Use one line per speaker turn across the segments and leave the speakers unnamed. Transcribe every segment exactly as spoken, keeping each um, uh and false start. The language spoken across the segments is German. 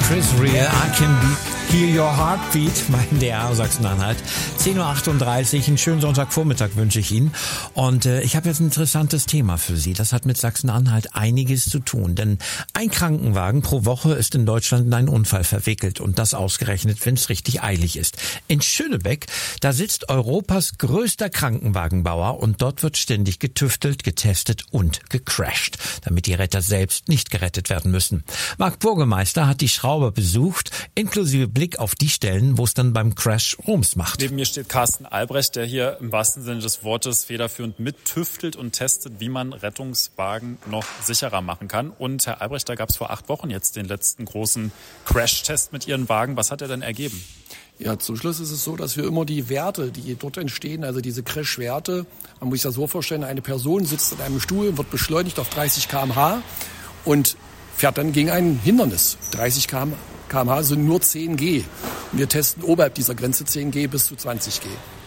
Chris Rea, I Can Be, Hear Your Heartbeat, mein D R Sachsen-Anhalt. zehn Uhr achtunddreißig, einen schönen Sonntagvormittag wünsche ich Ihnen. Und äh, ich habe jetzt ein interessantes Thema für Sie. Das hat mit Sachsen-Anhalt einiges zu tun. Denn ein Krankenwagen pro Woche ist in Deutschland in einen Unfall verwickelt. Und das ausgerechnet, wenn es richtig eilig ist. In Schönebeck, da sitzt Europas größter Krankenwagenbauer. Und dort wird ständig getüftelt, getestet und gecrashed, damit die Retter selbst nicht gerettet werden müssen. Marc Burgemeister hat die Schrauber besucht, inklusive Blick auf die Stellen, wo es dann beim Crash Rums macht.
Neben mir steht Carsten Albrecht, der hier im wahrsten Sinne des Wortes federführend mittüftelt und testet, wie man Rettungswagen noch sicherer machen kann. Und Herr Albrecht, da gab es vor acht Wochen jetzt den letzten großen Crash-Test mit Ihren Wagen. Was hat er denn ergeben?
Ja, zum Schluss ist es so, dass wir immer die Werte, die dort entstehen, also diese Crash-Werte, man muss sich das so vorstellen, eine Person sitzt in einem Stuhl, wird beschleunigt auf dreißig Kilometer pro Stunde und fährt dann gegen ein Hindernis. dreißig Kilometer pro Stunde sind nur zehn G. Und wir testen oberhalb dieser Grenze zehn G bis zu zwanzig G.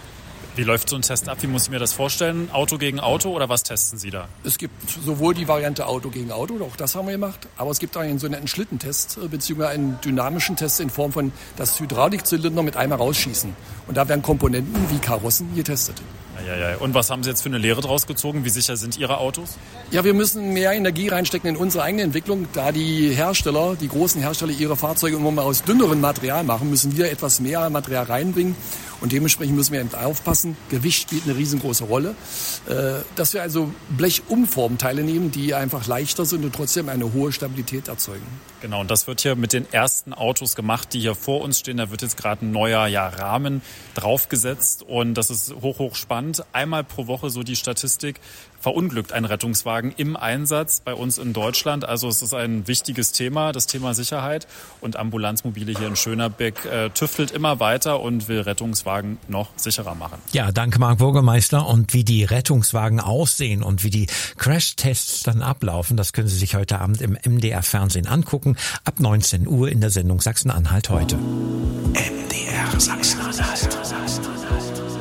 Wie läuft so ein Test ab? Wie muss ich mir das vorstellen? Auto gegen Auto oder was testen Sie da?
Es gibt sowohl die Variante Auto gegen Auto, auch das haben wir gemacht, aber es gibt auch einen sogenannten Schlittentest, beziehungsweise einen dynamischen Test in Form von das Hydraulikzylinder mit einmal rausschießen. Und da werden Komponenten wie Karossen getestet.
Ja, ja, ja. Und was haben Sie jetzt für eine Lehre draus gezogen? Wie sicher sind Ihre Autos?
Ja, wir müssen mehr Energie reinstecken in unsere eigene Entwicklung. Da die Hersteller, die großen Hersteller ihre Fahrzeuge immer mal aus dünnerem Material machen, müssen wir etwas mehr Material reinbringen. Und dementsprechend müssen wir eben aufpassen. Gewicht spielt eine riesengroße Rolle. Dass wir also Blechumformteile nehmen, die einfach leichter sind und trotzdem eine hohe Stabilität erzeugen.
Genau, und das wird hier mit den ersten Autos gemacht, die hier vor uns stehen. Da wird jetzt gerade ein neuer ja, Rahmen draufgesetzt und das ist hoch, hoch spannend. Einmal pro Woche, so die Statistik, verunglückt ein Rettungswagen im Einsatz bei uns in Deutschland. Also es ist ein wichtiges Thema, das Thema Sicherheit. Und Ambulanzmobile hier in Schönebeck äh, tüftelt immer weiter und will Rettungswagen noch sicherer machen.
Ja, danke Marc Burgemeister. Und wie die Rettungswagen aussehen und wie die Crash-Tests dann ablaufen, das können Sie sich heute Abend im M D R-Fernsehen angucken. Ab neunzehn Uhr in der Sendung Sachsen-Anhalt heute.
M D R Sachsen-Anhalt.